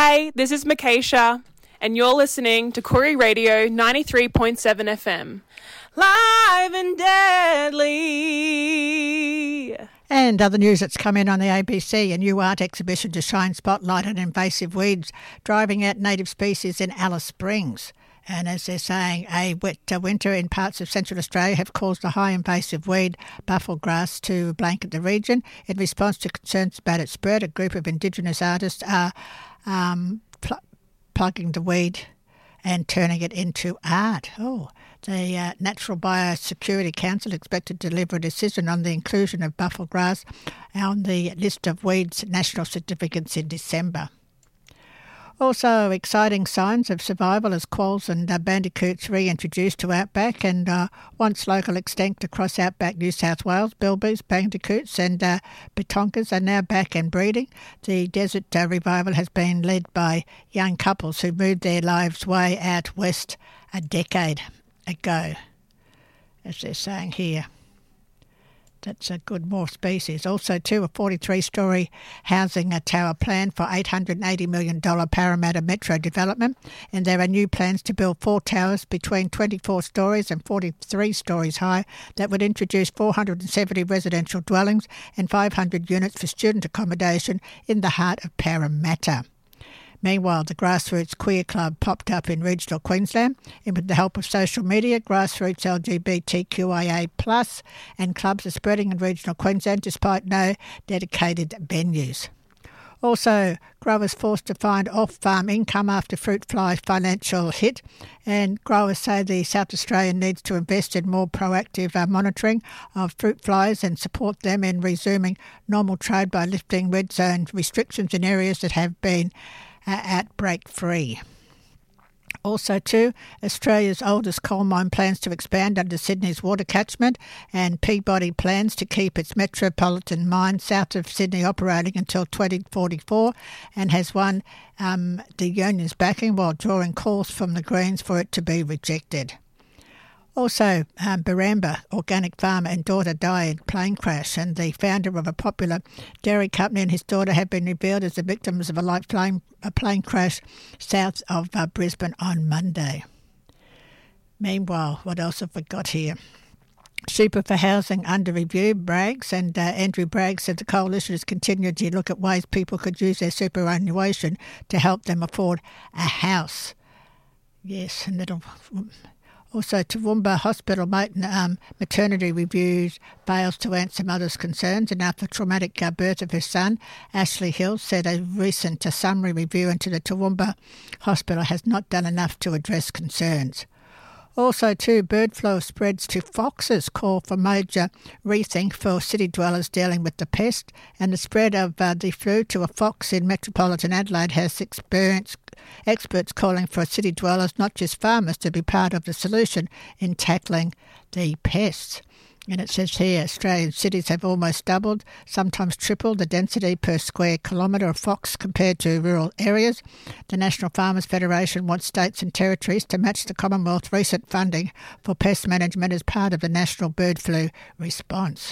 Hey, this is Makesha, and you're listening to Koori Radio 93.7 FM. Live and deadly. And other news that's come in on the ABC, a new art exhibition to shine spotlight on invasive weeds driving out native species in Alice Springs. And as they're saying, a wet winter in parts of Central Australia have caused a high invasive weed, buffel grass, to blanket the region. In response to concerns about its spread, a group of Indigenous artists are plugging the weed and turning it into art. The Natural Biosecurity Council expected to deliver a decision on the inclusion of buffel grass on the list of weeds national significance in December. Also, exciting signs of survival as quolls and bandicoots reintroduced to outback, and once local extinct across outback New South Wales, bilbies, bandicoots and bitonkas are now back and breeding. The desert revival has been led by young couples who moved their lives way out west a decade ago, as they're saying here. That's a good more species. Also, too, a 43-storey housing tower planned for $880 million Parramatta Metro development. And there are new plans to build 4 towers between 24 storeys and 43 storeys high that would introduce 470 residential dwellings and 500 units for student accommodation in the heart of Parramatta. Meanwhile, the Grassroots Queer Club popped up in regional Queensland, and with the help of social media, Grassroots LGBTQIA+ and clubs are spreading in regional Queensland despite no dedicated venues. Also, growers forced to find off-farm income after fruit fly financial hit, and growers say the South Australian needs to invest in more proactive monitoring of fruit flies and support them in resuming normal trade by lifting red zone restrictions in areas that have been outbreak-free. Also, too, Australia's oldest coal mine plans to expand under Sydney's water catchment, and Peabody plans to keep its metropolitan mine south of Sydney operating until 2044 and has won the union's backing while drawing calls from the Greens for it to be rejected. Also, Baramba organic farmer and daughter die in plane crash, and the founder of a popular dairy company and his daughter have been revealed as the victims of a plane crash south of Brisbane on Monday. Meanwhile, what else have we got here? Super for Housing under review, Braggs, and Andrew Braggs said the coalition has continued to look at ways people could use their superannuation to help them afford a house. Yes, and that'll... Also, Toowoomba Hospital maternity reviews fails to answer mother's concerns, and after the traumatic birth of her son, Ashley Hill said a recent summary review into the Toowoomba Hospital has not done enough to address concerns. Also, too, bird flu spreads to foxes, call for major rethink for city dwellers dealing with the pest, and the spread of the flu to a fox in metropolitan Adelaide has experts calling for city dwellers, not just farmers, to be part of the solution in tackling the pests. And it says here, Australian cities have almost doubled, sometimes tripled the density per square kilometre of fox compared to rural areas. The National Farmers Federation wants states and territories to match the Commonwealth's recent funding for pest management as part of the national bird flu response.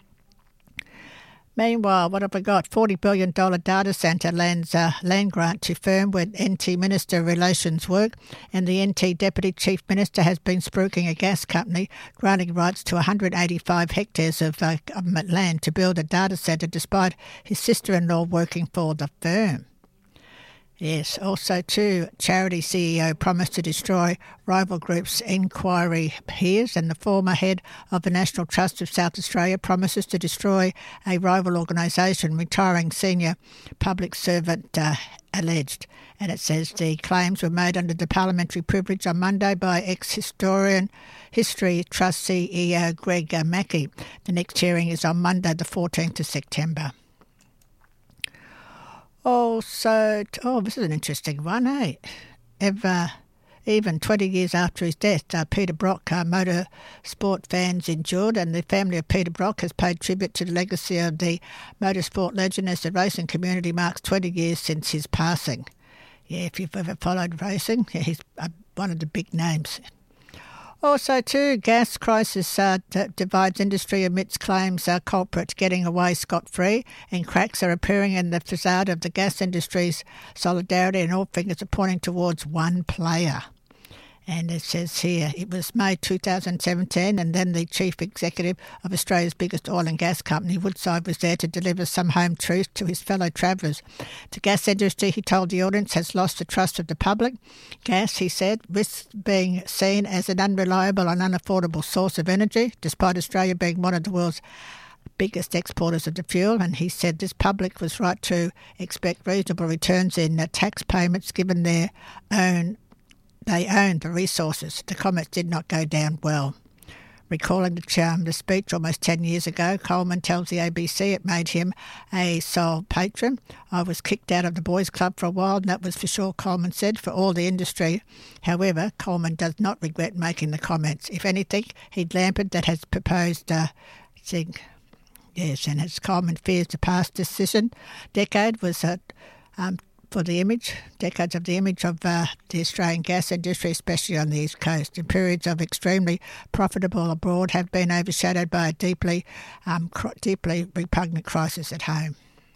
Meanwhile, what have we got? $40 billion data centre lands land grant to firm with NT Minister Relations work, and the NT Deputy Chief Minister has been spruiking a gas company granting rights to 185 hectares of government land to build a data centre despite his sister-in-law working for the firm. Yes, also too, charity CEO promised to destroy rival groups' inquiry peers, and the former head of the National Trust of South Australia promises to destroy a rival organisation, retiring senior public servant alleged. And it says the claims were made under the parliamentary privilege on Monday by ex-history trust CEO Greg Mackey. The next hearing is on Monday the 14th of September. Also, this is an interesting one, eh? Even 20 years after his death, Peter Brock, motorsport fans endured, and the family of Peter Brock has paid tribute to the legacy of the motorsport legend as the racing community marks 20 years since his passing. Yeah, if you've ever followed racing, he's one of the big names. Also, too, gas crisis divides industry amidst claims culprit getting away scot-free, and cracks are appearing in the facade of the gas industry's solidarity, and all fingers are pointing towards one player. And it says here, it was May 2017, and then the chief executive of Australia's biggest oil and gas company, Woodside, was there to deliver some home truth to his fellow travellers. The gas industry, he told the audience, has lost the trust of the public. Gas, he said, risks being seen as an unreliable and unaffordable source of energy, despite Australia being one of the world's biggest exporters of the fuel. And he said this public was right to expect reasonable returns in tax payments given they own the resources. The comments did not go down well. Recalling the speech almost 10 years ago, Coleman tells the ABC it made him a sole patron. I was kicked out of the boys' club for a while, and that was for sure, Coleman said, for all the industry. However, Coleman does not regret making the comments. If anything, he'd Lampard that has proposed yes, and as Coleman fears the past decade was for the image, decades of the image of the Australian gas industry, especially on the East Coast. And periods of extremely profitable abroad have been overshadowed by a deeply repugnant crisis at home.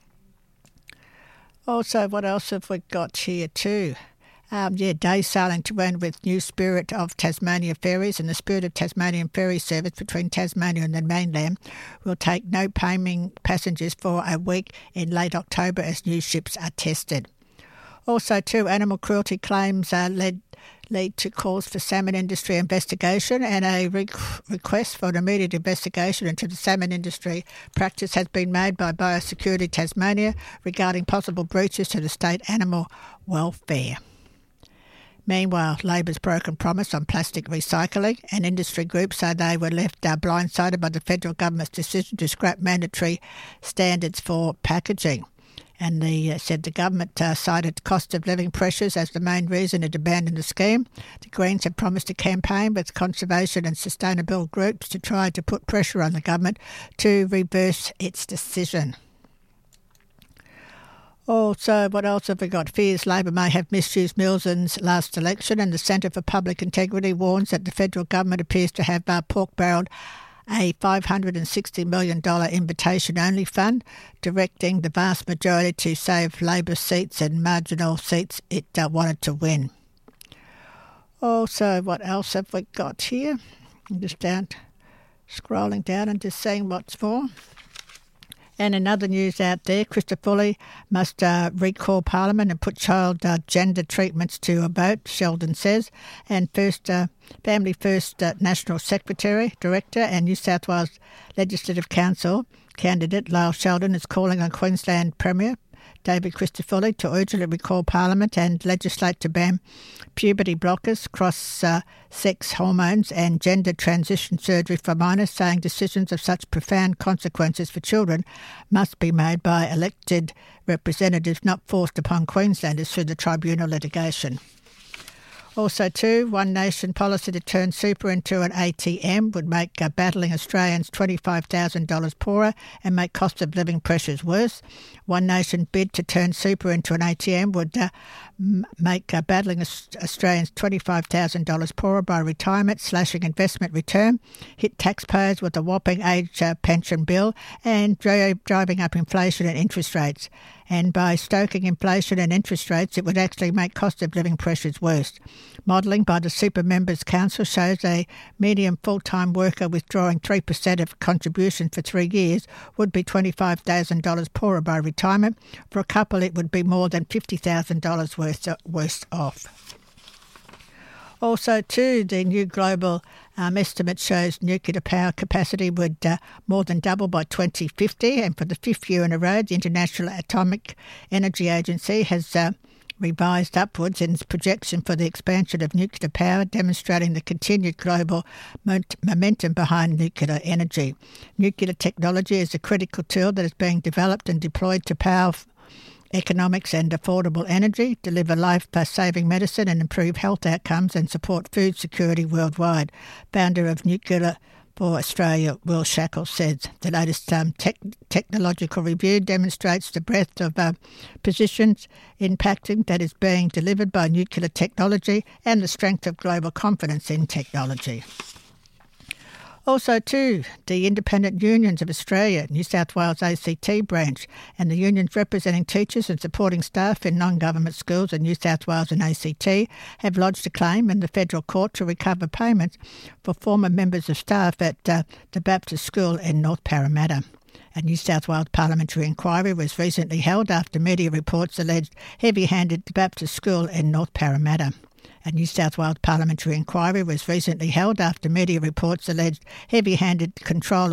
Also, what else have we got here too? Day sailing to end with new Spirit of Tasmania ferries, and the Spirit of Tasmanian ferry service between Tasmania and the mainland will take no paying passengers for a week in late October as new ships are tested. Also, too, animal cruelty claims lead to calls for salmon industry investigation, and a request for an immediate investigation into the salmon industry practice has been made by Biosecurity Tasmania regarding possible breaches to the state animal welfare. Meanwhile, Labor's broken promise on plastic recycling, and industry groups say they were left blindsided by the federal government's decision to scrap mandatory standards for packaging. And they said the government cited cost of living pressures as the main reason it abandoned the scheme. The Greens have promised to campaign with conservation and sustainable groups to try to put pressure on the government to reverse its decision. Also, what else have we got? Fears Labor may have misused Milson's last election, and the Centre for Public Integrity warns that the federal government appears to have pork-barrelled a $560 million invitation-only fund, directing the vast majority to save Labor seats and marginal seats it wanted to win. Also, what else have we got here? I'm just scrolling down and just seeing what's more. And in other news out there, Christopher Foley must recall Parliament and put child gender treatments to a vote, Sheldon says. And Family First National Secretary, Director and New South Wales Legislative Council candidate Lyle Sheldon is calling on Queensland Premier David Christodoulou to urgently recall Parliament and legislate to ban puberty blockers, cross-sex hormones and gender transition surgery for minors, saying decisions of such profound consequences for children must be made by elected representatives, not forced upon Queenslanders through the tribunal litigation. Also, too, One Nation policy to turn super into an ATM would make battling Australians $25,000 poorer and make cost of living pressures worse. One Nation bid to turn super into an ATM would make battling Australians $25,000 poorer by retirement, slashing investment return, hit taxpayers with a whopping age pension bill, and driving up inflation and interest rates. And by stoking inflation and interest rates, it would actually make cost of living pressures worse. Modelling by the Super Members Council shows a medium full-time worker withdrawing 3% of contribution for 3 years would be $25,000 poorer by retirement. For a couple, it would be more than $50,000 worse off. Also, too, the new global estimate shows nuclear power capacity would more than double by 2050. And for the fifth year in a row, the International Atomic Energy Agency has revised upwards in its projection for the expansion of nuclear power, demonstrating the continued global momentum behind nuclear energy. Nuclear technology is a critical tool that is being developed and deployed to power economics and affordable energy, deliver life-saving medicine and improve health outcomes and support food security worldwide. Founder of Nuclear for Australia, Will Shackle, says the latest technological review demonstrates the breadth of positions impacting that is being delivered by nuclear technology and the strength of global confidence in technology. Also, too, the Independent Unions of Australia, New South Wales ACT branch, and the unions representing teachers and supporting staff in non-government schools in New South Wales and ACT have lodged a claim in the federal court to recover payments for former members of staff at the Baptist School in North Parramatta. A New South Wales parliamentary inquiry was recently held after media reports alleged heavy-handed Baptist School in North Parramatta. A New South Wales parliamentary inquiry was recently held after media reports alleged heavy-handed control